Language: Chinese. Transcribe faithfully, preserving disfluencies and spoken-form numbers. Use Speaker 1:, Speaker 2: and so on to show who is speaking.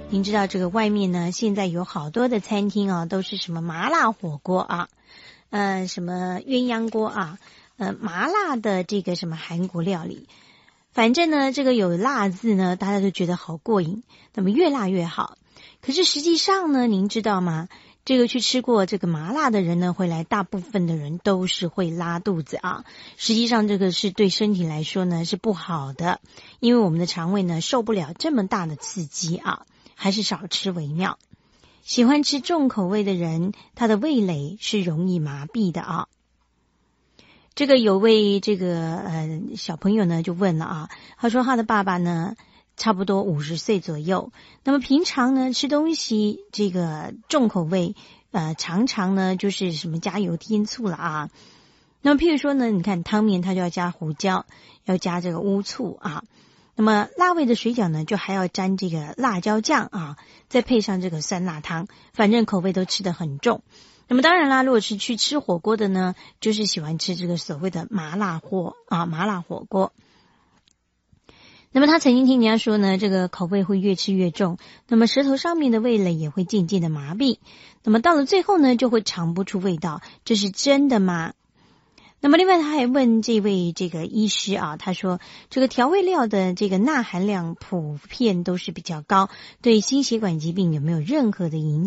Speaker 1: 您知道这个外面呢，现在有好多的餐厅啊，都是什么麻辣火锅啊，呃，什么鸳鸯锅啊，呃，麻辣的这个什么韩国料理，反正呢，这个有辣字呢，大家都觉得好过瘾，那么越辣越好。可是实际上呢，您知道吗？这个去吃过这个麻辣的人呢，回来大部分的人都是会拉肚子啊。实际上这个是对身体来说呢是不好的，因为我们的肠胃呢受不了这么大的刺激啊，还是少吃为妙。喜欢吃重口味的人，他的味蕾是容易麻痹的啊。这个有位这个呃小朋友呢就问了啊，他说他的爸爸呢差不多五十岁左右，那么平常呢吃东西这个重口味，呃常常呢就是什么加油添醋了啊。那么譬如说呢，你看汤面它就要加胡椒，要加这个乌醋啊。那么辣味的水饺呢，就还要沾这个辣椒酱啊，再配上这个酸辣汤，反正口味都吃得很重。那么当然啦，如果是去吃火锅的呢，就是喜欢吃这个所谓的麻辣火啊，麻辣火锅。那么他曾经听人家说呢，这个口味会越吃越重，那么舌头上面的味蕾也会渐渐的麻痹，那么到了最后呢，就会尝不出味道，这是真的吗？那么另外他还问这位这个医师啊，他说这个调味料的这个钠含量普遍都是比较高，对心血管疾病有没有任何的影响？